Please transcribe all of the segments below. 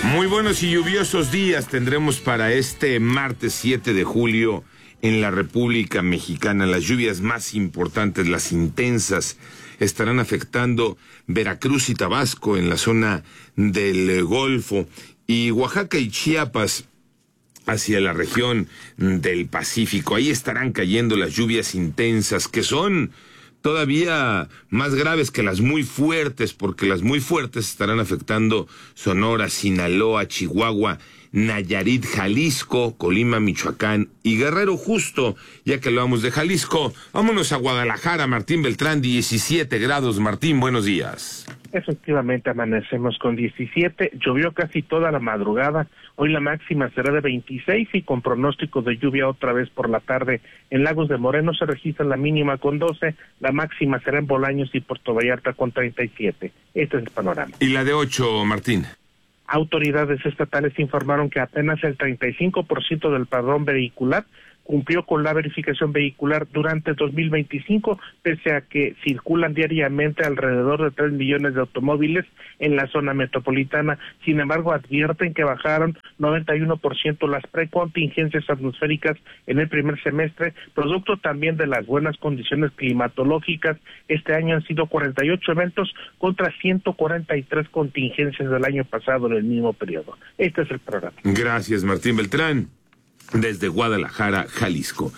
Muy buenos y lluviosos días tendremos para este martes 7 de julio en la República Mexicana. Las lluvias más importantes, las intensas, estarán afectando Veracruz y Tabasco en la zona del Golfo, y Oaxaca y Chiapas hacia la región del Pacífico. Ahí estarán cayendo las lluvias intensas, que son todavía más graves que las muy fuertes, porque las muy fuertes estarán afectando Sonora, Sinaloa, Chihuahua, Nayarit, Jalisco, Colima, Michoacán y Guerrero. Justo, ya que hablamos de Jalisco, vámonos a Guadalajara. Martín Beltrán, 17 grados. Martín, buenos días. Efectivamente, amanecemos con 17, llovió casi toda la madrugada, hoy la máxima será de 26 y con pronóstico de lluvia otra vez por la tarde. En Lagos de Moreno se registra la mínima con 12, la máxima será en Bolaños y Puerto Vallarta con 37. Este es el panorama. ¿Y la de 8, Martín? Autoridades estatales informaron que apenas el 35% del padrón vehicular cumplió con la verificación vehicular durante 2025, pese a que circulan diariamente alrededor de 3 millones de automóviles en la zona metropolitana. Sin embargo, advierten que bajaron 91% las precontingencias atmosféricas en el primer semestre, producto también de las buenas condiciones climatológicas. Este año han sido 48 eventos contra 143 contingencias del año pasado en el mismo periodo. Este es el programa. Gracias, Martín Beltrán. Desde Guadalajara, Jalisco.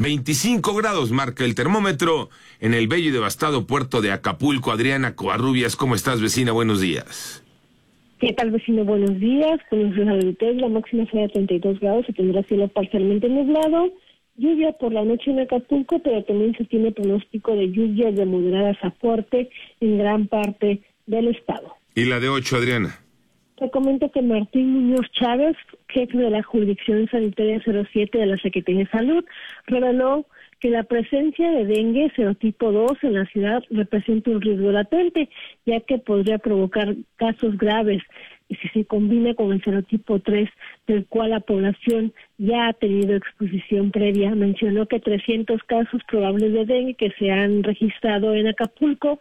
25 grados marca el termómetro en el bello y devastado puerto de Acapulco. Adriana Covarrubias, ¿cómo estás, vecina? Buenos días. ¿Qué tal, vecino? Buenos días. Con la máxima será de 32 grados, se tendrá cielo parcialmente nublado, lluvia por la noche en Acapulco, pero también se tiene pronóstico de lluvias de moderadas a fuerte en gran parte del estado. ¿Y la de 8, Adriana? Te comento que Martín Muñoz Chávez, jefe de la Jurisdicción Sanitaria 07 de la Secretaría de Salud, reveló que la presencia de dengue serotipo 2 en la ciudad representa un riesgo latente, ya que podría provocar casos graves, y si se combina con el serotipo 3, del cual la población ya ha tenido exposición previa. Mencionó que 300 casos probables de dengue que se han registrado en Acapulco,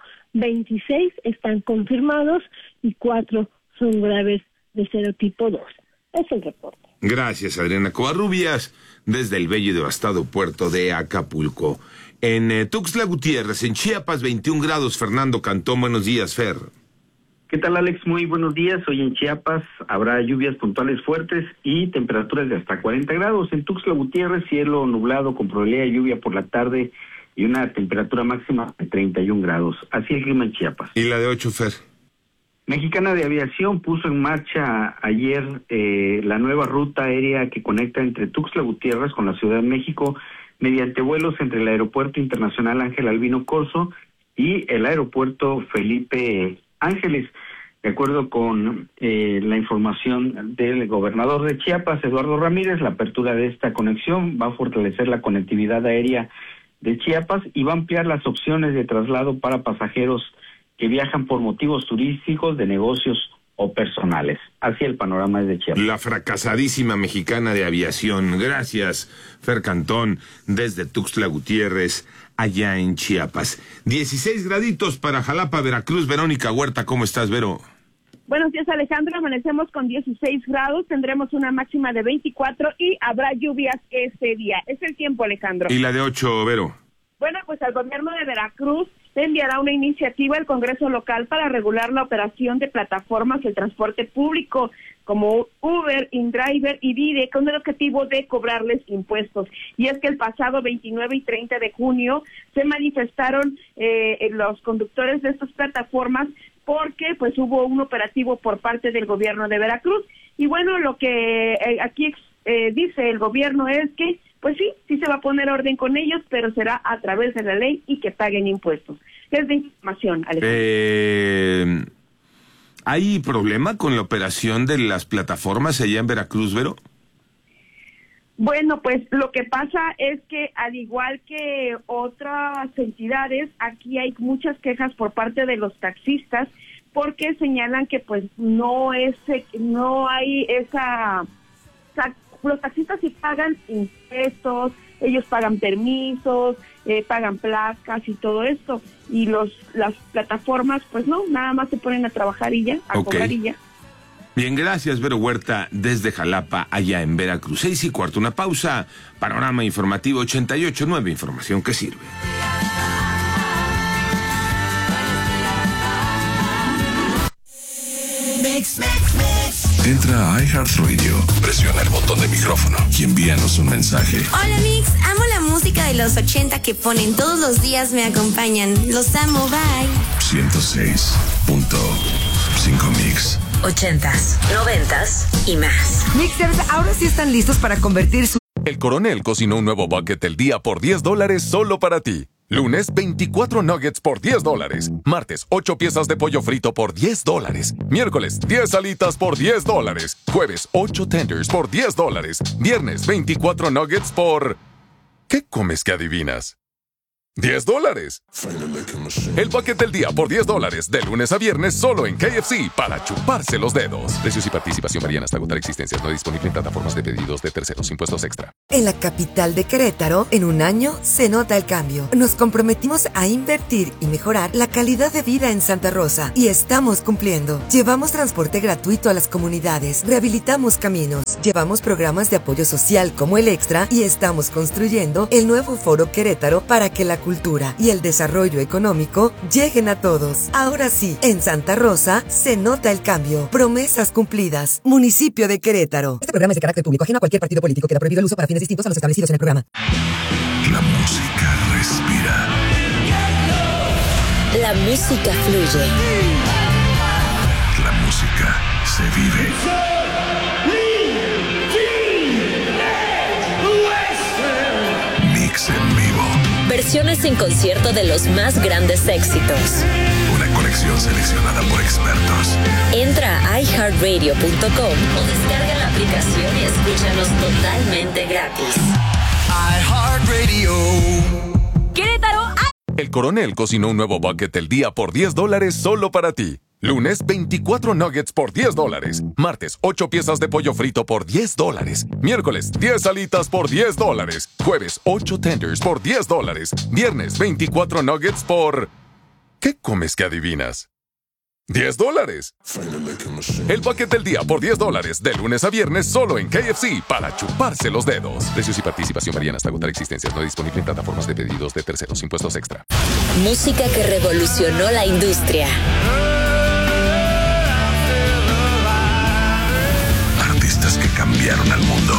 26 están confirmados y 4 son graves de serotipo 2. Es el reporte. Gracias, Adriana Covarrubias, desde el bello y devastado puerto de Acapulco. En Tuxtla Gutiérrez, en Chiapas, 21 grados. Fernando Cantón, buenos días, Fer. ¿Qué tal, Alex? Muy buenos días. Hoy en Chiapas habrá lluvias puntuales fuertes y temperaturas de hasta 40 grados. En Tuxtla Gutiérrez, cielo nublado con probabilidad de lluvia por la tarde y una temperatura máxima de 31 grados. Así el clima en Chiapas. ¿Y la de 8, Fer? Mexicana de Aviación puso en marcha ayer la nueva ruta aérea que conecta entre Tuxtla Gutiérrez con la Ciudad de México mediante vuelos entre el Aeropuerto Internacional Ángel Albino Corzo y el Aeropuerto Felipe Ángeles. De acuerdo con la información del gobernador de Chiapas, Eduardo Ramírez, la apertura de esta conexión va a fortalecer la conectividad aérea de Chiapas y va a ampliar las opciones de traslado para pasajeros que viajan por motivos turísticos, de negocios o personales. Así el panorama es de Chiapas. La fracasadísima Mexicana de Aviación. Gracias, Fer Cantón, desde Tuxtla Gutiérrez, allá en Chiapas. 16 graditos para Jalapa, Veracruz. Verónica Huerta, ¿cómo estás, Vero? Buenos días, Alejandro. Amanecemos con 16 grados, tendremos una máxima de 24 y habrá lluvias ese día. Es el tiempo, Alejandro. ¿Y la de 8, Vero? Bueno, pues al gobierno de Veracruz enviará una iniciativa al Congreso local para regular la operación de plataformas de transporte público como Uber, InDriver y Didi, con el objetivo de cobrarles impuestos. Y es que el pasado 29 y 30 de junio se manifestaron los conductores de estas plataformas porque pues hubo un operativo por parte del gobierno de Veracruz. Y bueno, lo que aquí dice el gobierno es que pues sí se va a poner orden con ellos, pero será a través de la ley y que paguen impuestos. Es de información, Alejandro. ¿Hay problema con la operación de las plataformas allá en Veracruz, Vero? Bueno, pues lo que pasa es que al igual que otras entidades, aquí hay muchas quejas por parte de los taxistas porque señalan que pues no hay esa los taxistas sí pagan impuestos, ellos pagan permisos, pagan placas y todo esto, y las plataformas pues no, nada más se ponen a trabajar y ya, a cobrar y ya. Bien, gracias, Vero Huerta, desde Jalapa, allá en Veracruz. 6:15, una pausa. Panorama informativo 88.9, información que sirve. Entra a iHeartRadio, presiona el botón de micrófono y envíanos un mensaje. Hola Mix, amo la música de los 80 que ponen todos los días, me acompañan. Los amo, bye. 106.5 Mix. 80s, 90s y más. Mixers, ahora sí están listos para convertir su... El Coronel cocinó un nuevo bucket del día por $10 solo para ti. Lunes, 24 nuggets por $10. Martes, 8 piezas de pollo frito por $10. Miércoles, 10 alitas por $10. Jueves, 8 tenders por $10. Viernes, 24 nuggets por... ¿Qué comes que adivinas? $10. El bucket del día por $10, de lunes a viernes solo en KFC, para chuparse los dedos. Precios y participación varían hasta agotar existencias. No disponible en plataformas de pedidos de terceros, impuestos extra. En la capital de Querétaro, en un año se nota el cambio. Nos comprometimos a invertir y mejorar la calidad de vida en Santa Rosa y estamos cumpliendo. Llevamos transporte gratuito a las comunidades, rehabilitamos caminos, llevamos programas de apoyo social como el Extra y estamos construyendo el nuevo Foro Querétaro para que la cultura y el desarrollo económico lleguen a todos. Ahora sí, en Santa Rosa se nota el cambio. Promesas cumplidas. Municipio de Querétaro. Este programa es de carácter público, ajeno a cualquier partido político. Queda prohibido el uso para fines distintos a los establecidos en el programa. La música respira. La música fluye. La música se vive. Mix en vivo. Versiones en concierto de los más grandes éxitos. Una colección seleccionada por expertos. Entra a iHeartRadio.com o descarga la aplicación y escúchanos totalmente gratis. iHeartRadio. ¡Querétaro! El Coronel cocinó un nuevo bucket del día por $10 solo para ti. Lunes, 24 nuggets por $10. Martes, 8 piezas de pollo frito por $10. Miércoles, 10 alitas por $10. Jueves, 8 tenders por $10. Viernes, 24 nuggets por... ¿Qué comes que adivinas? $10. El bucket del día por $10, de lunes a viernes solo en KFC, para chuparse los dedos. Precios y participación varían hasta agotar existencias. No disponible en plataformas de pedidos de terceros, impuestos extra. Música que revolucionó la industria. Artistas que cambiaron al mundo.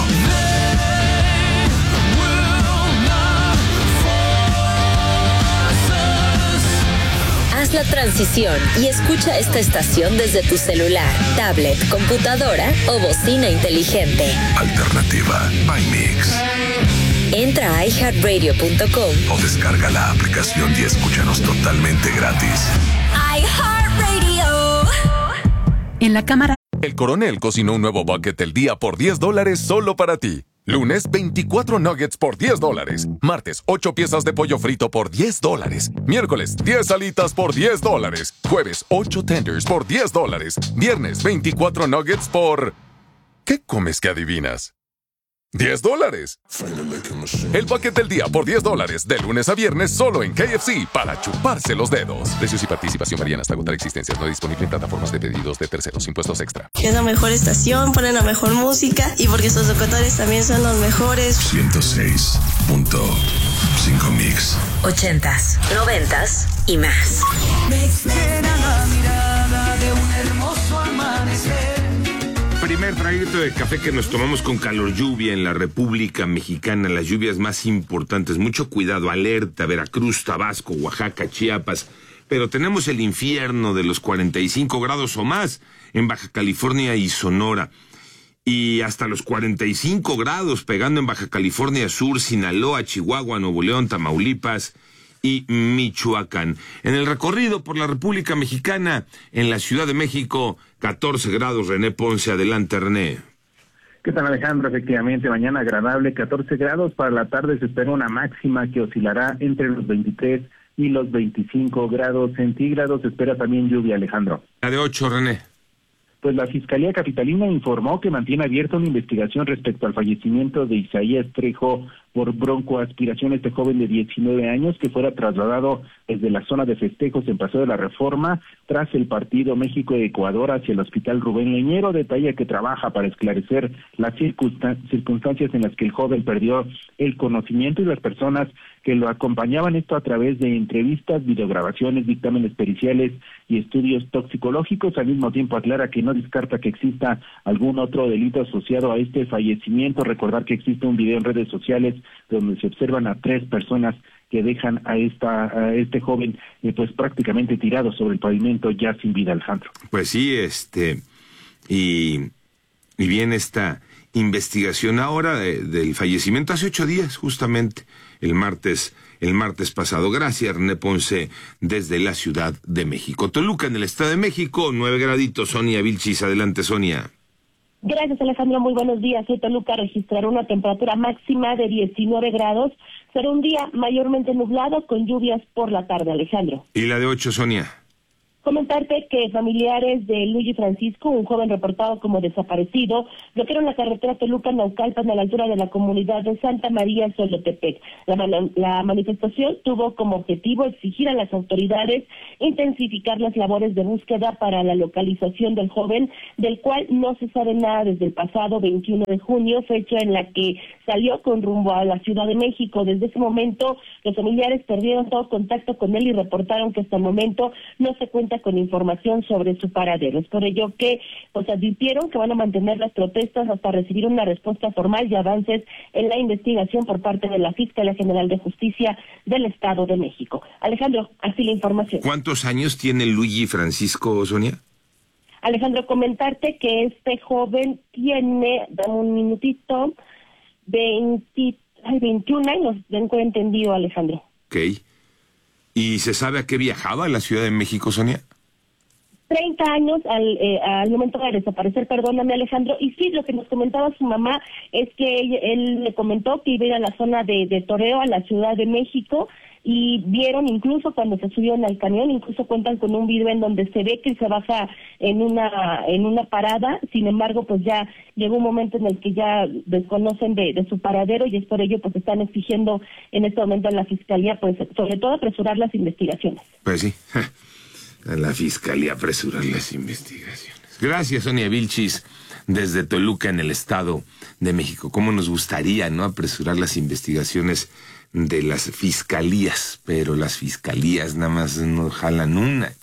Haz la transición y escucha esta estación desde tu celular, tablet, computadora o bocina inteligente. Alternativa by Mix. Entra a iHeartRadio.com O descarga la aplicación y escúchanos totalmente gratis. iHeartRadio. En la cámara. El Coronel cocinó un nuevo bucket del día por $10 solo para ti. Lunes, 24 nuggets por $10. Martes, 8 piezas de pollo frito por $10. Miércoles, 10 alitas por $10. Jueves, 8 tenders por $10. Viernes, 24 nuggets por... ¿Qué comes que adivinas? $10. El bucket del día por $10, de lunes a viernes solo en KFC, para chuparse los dedos. Precios y participación varían hasta agotar existencias. No disponible en plataformas de pedidos de terceros, impuestos extra. Es la mejor estación, ponen la mejor música y porque sus locutores también son los mejores. 106.5 Mix. 80s, 90s y más. La mirada de un hermoso amanecer. Primer traguito de café que nos tomamos con calor, lluvia en la República Mexicana, las lluvias más importantes. Mucho cuidado, alerta, Veracruz, Tabasco, Oaxaca, Chiapas. Pero tenemos el infierno de los 45 grados o más en Baja California y Sonora. Y hasta los 45 grados pegando en Baja California Sur, Sinaloa, Chihuahua, Nuevo León, Tamaulipas y Michoacán. En el recorrido por la República Mexicana, en la Ciudad de México, 14 grados. René Ponce, adelante, René. ¿Qué tal, Alejandro? Efectivamente, mañana agradable, 14 grados. Para la tarde se espera una máxima que oscilará entre los 23 y los 25 grados centígrados. Se espera también lluvia, Alejandro. La de 8, René. Pues la Fiscalía Capitalina informó que mantiene abierta una investigación respecto al fallecimiento de Isaías Trejo por broncoaspiración este joven de 19 años que fuera trasladado desde la zona de festejos en Paseo de la Reforma tras el partido México-Ecuador hacia el Hospital Rubén Leñero. Detalla que trabaja para esclarecer las circunstancias en las que el joven perdió el conocimiento y las personas que lo acompañaban, esto a través de entrevistas, videograbaciones, dictámenes periciales y estudios toxicológicos. Al mismo tiempo aclara que no descarta que exista algún otro delito asociado a este fallecimiento. Recordar que existe un video en redes sociales donde se observan a 3 personas que dejan a este joven pues prácticamente tirado sobre el pavimento ya sin vida, Alejandro. Pues sí, y viene esta investigación ahora del fallecimiento hace 8 días, justamente el martes pasado. Gracias, René Ponce, desde la Ciudad de México. Toluca, en el Estado de México, 9 graditos. Sonia Vilchis, adelante, Sonia. Gracias, Alejandro. Muy buenos días. Hoy Toluca registrará una temperatura máxima de 19 grados. Será un día mayormente nublado con lluvias por la tarde, Alejandro. ¿Y la de 8, Sonia? Comentarte que familiares de Luigi Francisco, un joven reportado como desaparecido, bloquearon la carretera Toluca-Naucalpan a la altura de la comunidad de Santa María Solotepec. La manifestación tuvo como objetivo exigir a las autoridades intensificar las labores de búsqueda para la localización del joven, del cual no se sabe nada desde el pasado 21 de junio, fecha en la que salió con rumbo a la Ciudad de México. Desde ese momento, los familiares perdieron todo contacto con él y reportaron que hasta el momento no se cuenta con información sobre su paradero. Es por ello que advirtieron que van a mantener las protestas hasta recibir una respuesta formal y avances en la investigación por parte de la Fiscalía General de Justicia del Estado de México. Alejandro, así la información. ¿Cuántos años tiene Luigi Francisco, Sonia? Alejandro, comentarte que este joven tiene, dame un minutito, 21 años, tengo entendido, Alejandro. Ok. ¿Y se sabe a qué viajaba a la Ciudad de México, Sonia? 30 años al momento de desaparecer, perdóname, Alejandro. Y sí, lo que nos comentaba su mamá es que él le comentó que iba a ir a la zona de toreo a la Ciudad de México, y vieron incluso cuando se subieron al camión, incluso cuentan con un video en donde se ve que se baja en una parada. Sin embargo, pues ya llegó un momento en el que ya desconocen de su paradero, y es por ello pues están exigiendo en este momento a la Fiscalía, pues sobre todo apresurar las investigaciones. Pues sí, a la Fiscalía apresurar las investigaciones. Gracias, Sonia Vilchis, desde Toluca, en el Estado de México. ¿Cómo nos gustaría, no, apresurar las investigaciones de las fiscalías? Pero las fiscalías nada más no jalan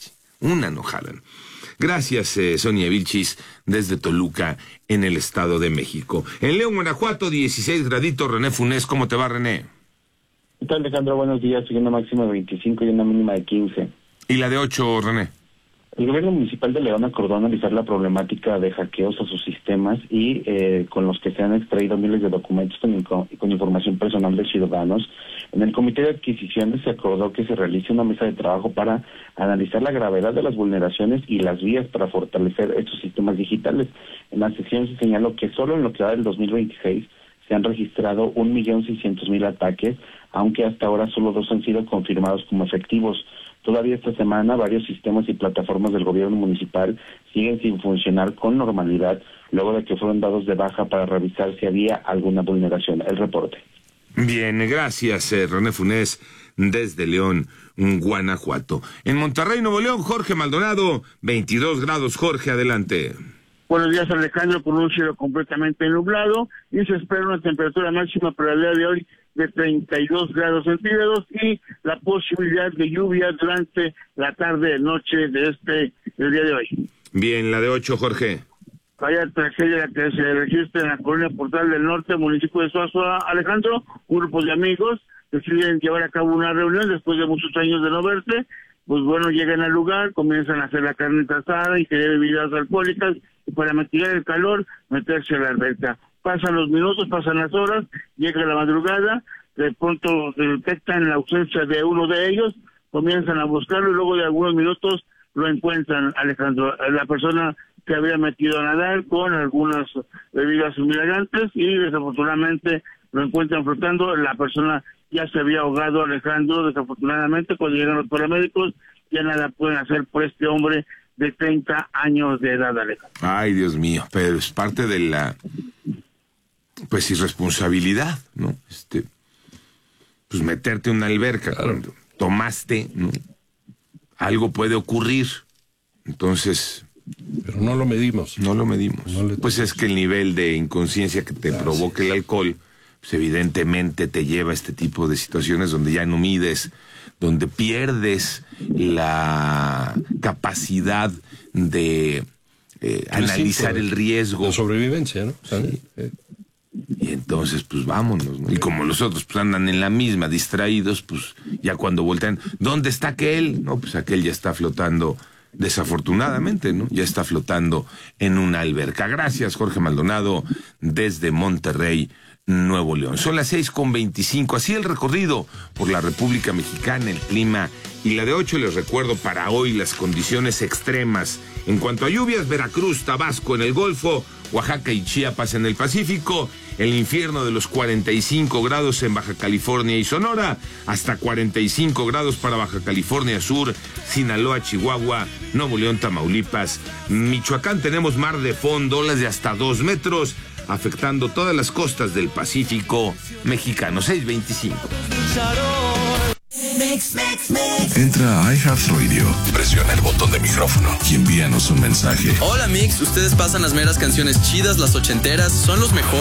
una no jalan. Gracias, Sonia Vilchis, desde Toluca, en el Estado de México. En León, Guanajuato, 16 graditos. René Funes, ¿cómo te va, René? ¿Qué tal, Alejandro? Buenos días. Hay una máxima de 25 y una mínima de 15. ¿Y la de 8, René? El gobierno municipal de León acordó analizar la problemática de hackeos a sus sistemas y con los que se han extraído miles de documentos con información personal de ciudadanos. En el Comité de Adquisiciones se acordó que se realice una mesa de trabajo para analizar la gravedad de las vulneraciones y las vías para fortalecer estos sistemas digitales. En la sección se señaló que solo en lo que va del 2026 se han registrado 1.600.000 ataques, aunque hasta ahora solo 2 han sido confirmados como efectivos. Todavía esta semana varios sistemas y plataformas del gobierno municipal siguen sin funcionar con normalidad, luego de que fueron dados de baja para revisar si había alguna vulneración. El reporte. Bien, gracias, René Funes, desde León, Guanajuato. En Monterrey, Nuevo León, Jorge Maldonado, 22 grados. Jorge, adelante. Buenos días, Alejandro, con un cielo completamente nublado, y se espera una temperatura máxima para el día de hoy de 32 grados centígrados y la posibilidad de lluvia durante la tarde noche del día de hoy. Bien, la de 8, Jorge. Vaya tragedia que se registra en la colonia Portal del Norte, municipio de Suazua, Alejandro. Un grupo de amigos deciden llevar a cabo una reunión después de muchos años de no verse. Pues bueno, llegan al lugar, comienzan a hacer la carne asada, ingerir bebidas alcohólicas, y para mitigar el calor, meterse a la alberca. Pasan los minutos, pasan las horas, llega la madrugada, de pronto detectan la ausencia de uno de ellos, comienzan a buscarlo y luego de algunos minutos lo encuentran, Alejandro. La persona se había metido a nadar con algunas bebidas embriagantes y desafortunadamente lo encuentran flotando. La persona ya se había ahogado, Alejandro. Desafortunadamente, cuando llegan los paramédicos, ya nada pueden hacer por este hombre de 30 años de edad, Alejandro. Ay, Dios mío, pero es parte de la, pues, irresponsabilidad, ¿no? pues meterte en una alberca. Claro. Cuando tomaste, ¿no? Algo puede ocurrir. Entonces... Pero no lo medimos. No lo medimos. Pues es que el nivel de inconsciencia que te provoca el alcohol, pues evidentemente te lleva a este tipo de situaciones donde ya no mides, donde pierdes la capacidad de analizar el riesgo. La sobrevivencia, ¿no? Sí. Y entonces, pues vámonos, ¿no? Y como los otros pues andan en la misma, distraídos, pues ya cuando voltean, ¿dónde está aquel? No, pues aquel ya está flotando, desafortunadamente, ¿no? Ya está flotando en una alberca. Gracias, Jorge Maldonado, desde Monterrey, Nuevo León. Son las 6:25, así el recorrido por la República Mexicana, el clima y la de 8. Les recuerdo para hoy las condiciones extremas. En cuanto a lluvias, Veracruz, Tabasco en el Golfo, Oaxaca y Chiapas en el Pacífico, el infierno de los 45 grados en Baja California y Sonora, hasta 45 grados para Baja California Sur, Sinaloa, Chihuahua, Nuevo León, Tamaulipas, Michoacán. Tenemos mar de fondo, olas de hasta 2 metros, afectando todas las costas del Pacífico mexicano. 6:25. Entra a iHeartRadio, presiona el botón de micrófono y envíanos un mensaje. Hola Mix, ustedes pasan las meras canciones chidas, las ochenteras, son los mejores.